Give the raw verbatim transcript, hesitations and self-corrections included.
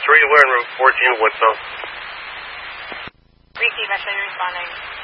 three, we're in Route fourteen, Woodville. Receive, I show you responding.